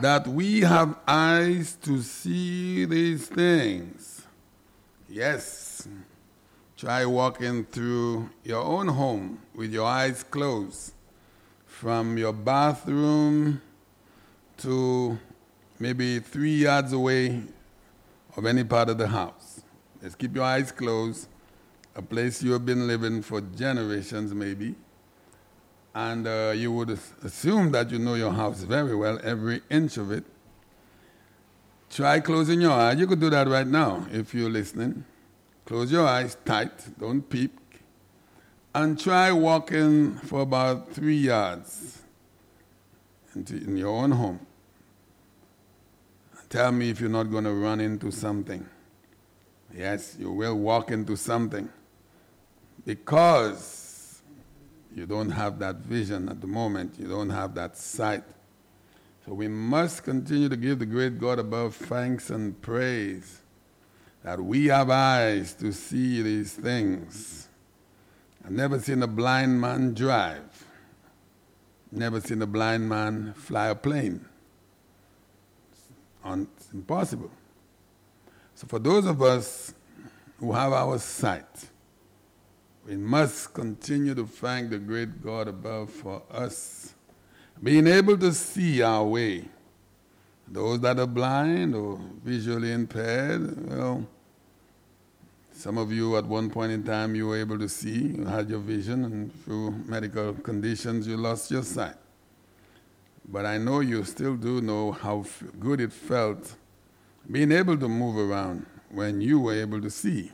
that we have eyes to see these things. Yes. Try walking through your own home with your eyes closed, from your bathroom to maybe 3 yards away of any part of the house. Just keep your eyes closed, a place you have been living for generations maybe, and you would assume that you know your house very well, every inch of it. Try closing your eyes. You could do that right now if you're listening. Close your eyes tight, don't peep, and try walking for about 3 yards in your own home. Tell me if you're not going to run into something. Yes, you will walk into something because you don't have that vision at the moment. You don't have that sight. So we must continue to give the great God above thanks and praise that we have eyes to see these things. I've never seen a blind man drive. Never seen a blind man fly a plane. It's impossible. So for those of us who have our sight, we must continue to thank the great God above for us being able to see our way. Those that are blind or visually impaired, well, some of you at one point in time you were able to see, you had your vision, and through medical conditions you lost your sight. But I know you still do know how good it felt being able to move around when you were able to see.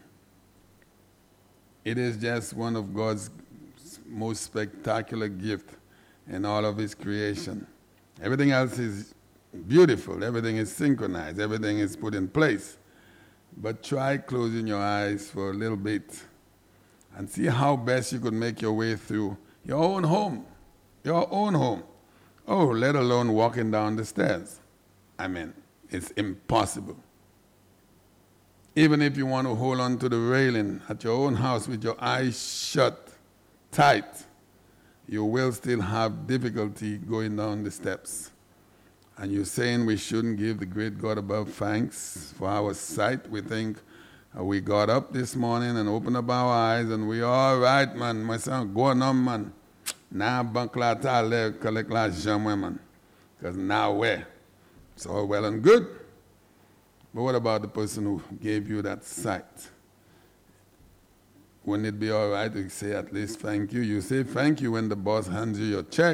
It is just one of God's most spectacular gifts in all of His creation. Everything else is beautiful. Everything is synchronized. Everything is put in place. But try closing your eyes for a little bit and see how best you could make your way through your own home. Your own home. Oh, let alone walking down the stairs. I mean, it's impossible. Even if you want to hold on to the railing at your own house with your eyes shut tight, you will still have difficulty going down the steps. And you're saying we shouldn't give the great God above thanks for our sight. We think we got up this morning and opened up our eyes and we all right, man. My son, go on, man. Now, banklata le collect la jamwe, man. Because now where? It's all well and good. But what about the person who gave you that sight? Wouldn't it be all right to say at least thank you? You say thank you when the boss hands you your check.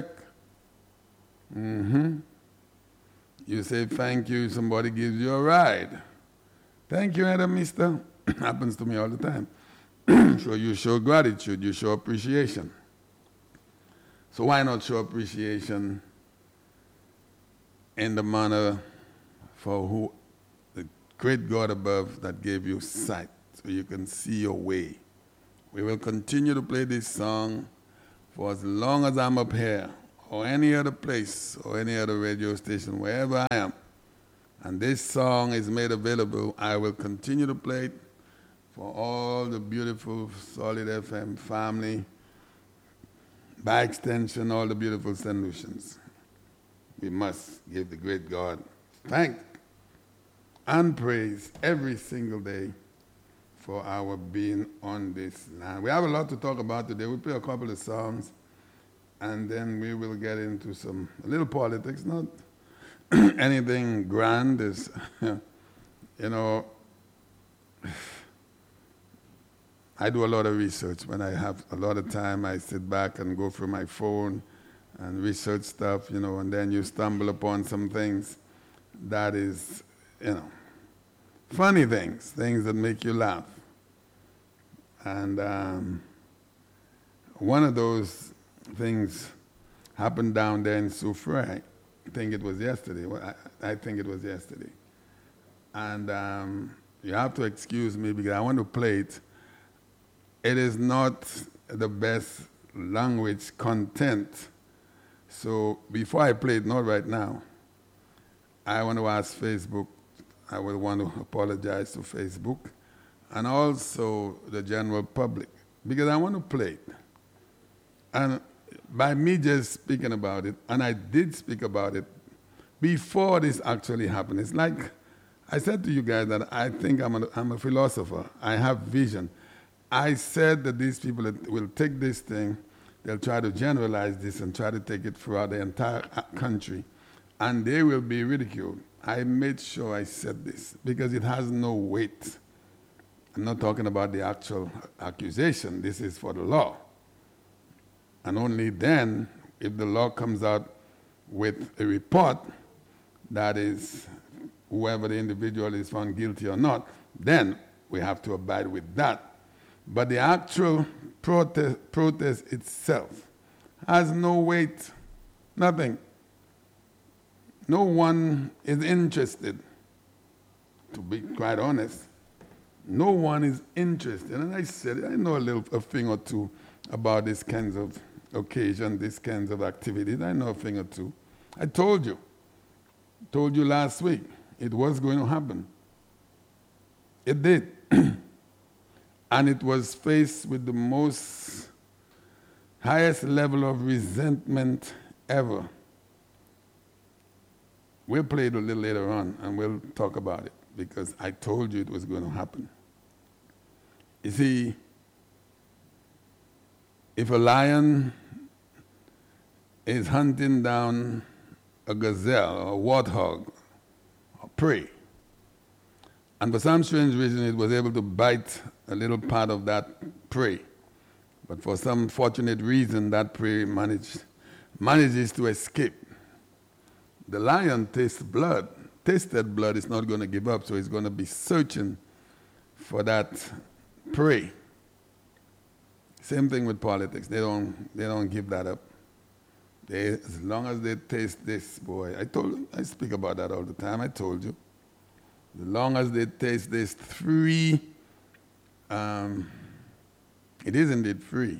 You say thank you, somebody gives you a ride. Thank you, Adam, mister. Happens to me all the time. So you show gratitude, you show appreciation. So why not show appreciation in the manner for who the great God above that gave you sight so you can see your way. We will continue to play this song for as long as I'm up here or any other place or any other radio station, wherever I am. And this song is made available. I will continue to play it for all the beautiful Solid FM family, by extension, all the beautiful solutions. We must give the great God thanks and praise every single day for our being on this land. We have a lot to talk about today. We'll play a couple of songs, and then we will get into a little politics, not anything grand. Is, I do a lot of research. When I have a lot of time, I sit back and go through my phone and research stuff, and then you stumble upon some things that is, funny things that make you laugh. And one of those things happened down there in Soufrière. I think it was yesterday. I think it was yesterday. And you have to excuse me because I want to play it. It is not the best language content. So before I play it, not right now, I want to ask Facebook, I will want to apologize to Facebook and also the general public because I want to play it. And by me just speaking about it, and I did speak about it before this actually happened. It's like I said to you guys that I think I'm a philosopher. I have vision. I said that these people will take this thing, they'll try to generalize this and try to take it throughout the entire country, and they will be ridiculed. I made sure I said this because it has no weight. I'm not talking about the actual accusation. This is for the law. And only then, if the law comes out with a report that is whoever the individual is found guilty or not, then we have to abide with that. But the actual protest itself has no weight, nothing. No one is interested, to be quite honest. No one is interested. And I said, I know a thing or two about these kinds of occasions, these kinds of activities. I know a thing or two. I told you last week, it was going to happen. It did. And it was faced with the most highest level of resentment ever. We'll play it a little later on and we'll talk about it because I told you it was going to happen. You see, if a lion is hunting down a gazelle or a warthog or prey, and for some strange reason it was able to bite a little part of that prey, but for some fortunate reason that prey manages to escape. The lion tasted blood, it's not going to give up, so it's going to be searching for that prey. Same thing with politics. They don't give that up. As long as they taste this, boy, I speak about that all the time. I told you. As long as they taste this free, it is indeed free.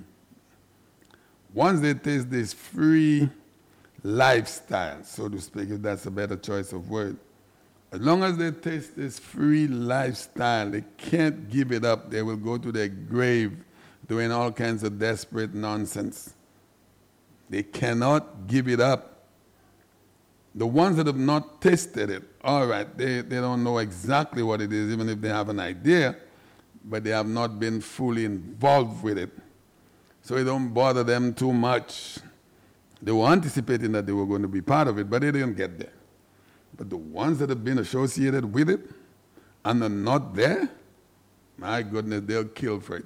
Once they taste this free lifestyle, so to speak, if that's a better choice of word, as long as they taste this free lifestyle, they can't give it up. They will go to their grave doing all kinds of desperate nonsense. They cannot give it up. The ones that have not tasted it, all right, they don't know exactly what it is, even if they have an idea, but they have not been fully involved with it. So it don't bother them too much. They were anticipating that they were going to be part of it, but they didn't get there. But the ones that have been associated with it and are not there, my goodness, they'll kill for it.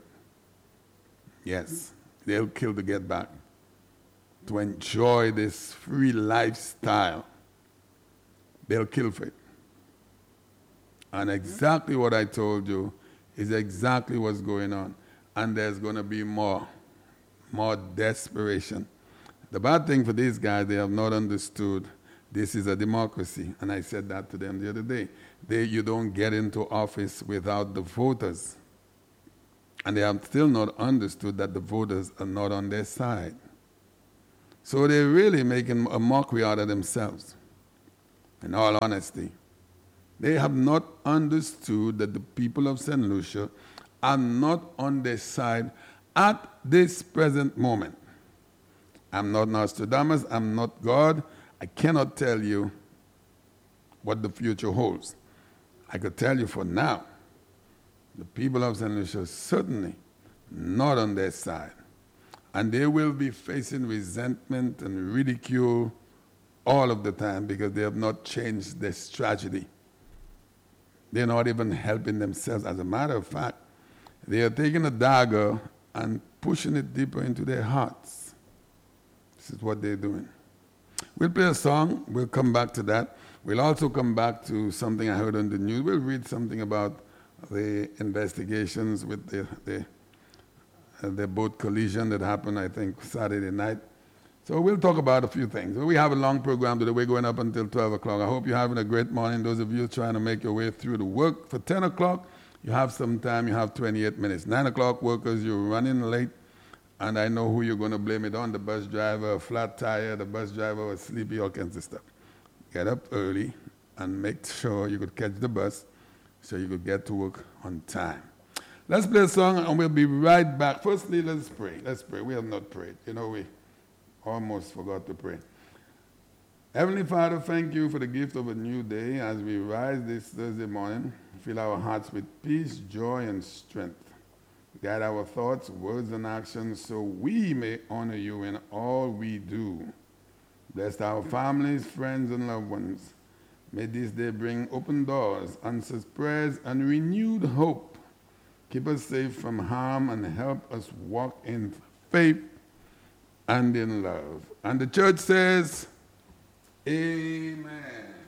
Yes, they'll kill to get back, to enjoy this free lifestyle. They'll kill for it. And exactly what I told you is exactly what's going on. And there's going to be more desperation. The bad thing for these guys, they have not understood this is a democracy. And I said that to them the other day. You don't get into office without the voters. And they have still not understood that the voters are not on their side. So they're really making a mockery out of themselves, in all honesty. They have not understood that the people of St. Lucia are not on their side at this present moment. I'm not Nostradamus, I'm not God. I cannot tell you what the future holds. I could tell you for now, the people of St. Lucia are certainly not on their side. And they will be facing resentment and ridicule all of the time because they have not changed their strategy. They're not even helping themselves. As a matter of fact, they are taking a dagger and pushing it deeper into their hearts. This is what they're doing. We'll play a song. We'll come back to that. We'll also come back to something I heard on the news. We'll read something about the investigations with the boat collision that happened, I think, Saturday night. So we'll talk about a few things. We have a long program today. We're going up until 12 o'clock. I hope you're having a great morning. Those of you trying to make your way through the work. For 10 o'clock, you have some time. You have 28 minutes. 9 o'clock, workers, you're running late. And I know who you're going to blame it on, the bus driver, a flat tire, the bus driver was sleepy, all kinds of stuff. Get up early and make sure you could catch the bus so you could get to work on time. Let's play a song and we'll be right back. Firstly, let's pray. Let's pray. We have not prayed. You know, we almost forgot to pray. Heavenly Father, thank you for the gift of a new day. As we rise this Thursday morning, fill our hearts with peace, joy, and strength. Guide our thoughts, words, and actions so we may honor you in all we do. Bless our families, friends, and loved ones. May this day bring open doors, answers prayers, and renewed hope. Keep us safe from harm and help us walk in faith and in love. And the church says, Amen.